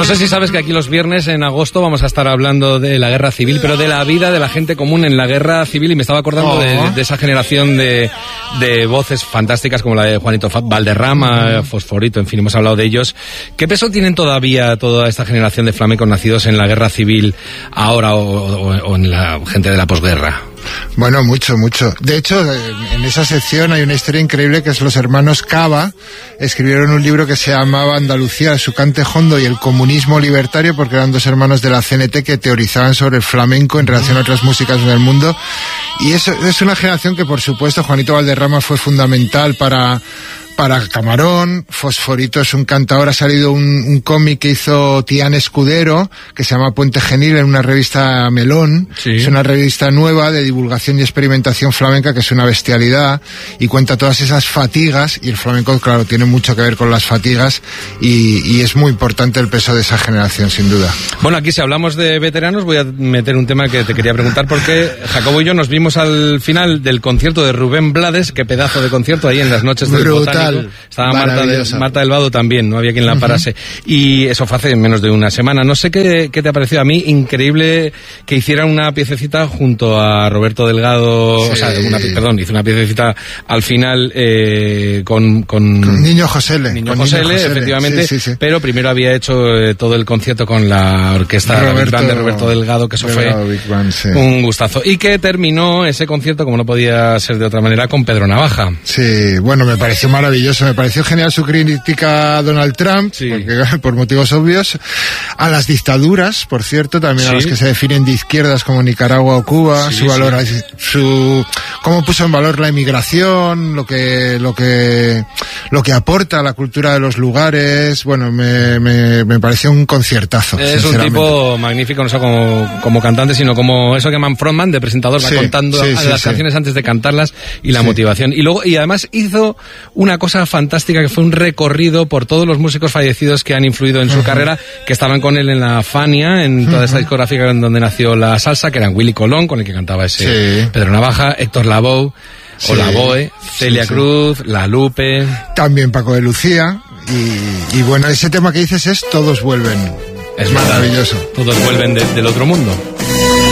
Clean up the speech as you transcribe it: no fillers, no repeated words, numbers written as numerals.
No sé si sabes que aquí los viernes en agosto vamos a estar hablando de la guerra civil, pero de la vida de la gente común en la guerra civil, y me estaba acordando de esa generación de voces fantásticas como la de Juanito Valderrama, Fosforito, en fin, hemos hablado de ellos. ¿Qué peso tienen todavía toda esta generación de flamencos nacidos en la guerra civil ahora o en la gente de la posguerra? Bueno, mucho. De hecho, en esa sección hay una historia increíble, que es los hermanos Cava escribieron un libro que se llamaba Andalucía, su cante hondo y el comunismo libertario, porque eran dos hermanos de la CNT que teorizaban sobre el flamenco en relación a otras músicas del mundo. Y eso es una generación que, por supuesto, Juanito Valderrama fue fundamental para Camarón. Fosforito es un cantador. Ha salido un cómic que hizo Tián Escudero, que se llama Puente Genil, en una revista Melón. Sí. Es una revista nueva de divulgación y experimentación flamenca, que es una bestialidad, y cuenta todas esas fatigas, y el flamenco, claro, tiene mucho que ver con las fatigas, y es muy importante el peso de esa generación, sin duda. Bueno, aquí si hablamos de veteranos, voy a meter un tema que te quería preguntar, porque Jacobo y yo nos vimos al final del concierto de Rubén Blades. Qué pedazo de concierto ahí en las noches del Botánico. Estaba Marta del Vado también, no había quien la parase. Y eso fue hace menos de una semana. No sé qué te ha parecido. A mí, increíble que hicieran una piececita junto a Roberto Delgado. Sí. O sea, hizo una piececita al final con Niño Josele. Niño Josele, efectivamente. Sí. Pero primero había hecho todo el concierto con la orquesta Big Band de Roberto Delgado, que eso fue un gustazo. Y que terminó ese concierto, como no podía ser de otra manera, con Pedro Navaja. Sí, bueno, me pareció maravilloso. Me pareció genial su crítica a Donald Trump, porque, por motivos obvios, a las dictaduras, por cierto, también a las que se definen de izquierdas como Nicaragua o Cuba, cómo puso en valor la emigración, lo que aporta a la cultura de los lugares. Bueno, me pareció un conciertazo. Es un tipo magnífico, no solo como cantante, sino como eso que llaman frontman, de presentador, va contando las canciones antes de cantarlas, y la motivación. Y además hizo una cosa fantástica, que fue un recorrido por todos los músicos fallecidos que han influido en su carrera, que estaban con él en la Fania, en toda esta discográfica en donde nació la salsa, que eran Willy Colón, con el que cantaba ese Pedro Navaja, Héctor Lavoe, o Lavoe, Celia Cruz, La Lupe, también Paco de Lucía, y bueno, ese tema que dices es Todos vuelven. Es maravilloso. Todos vuelven del otro mundo.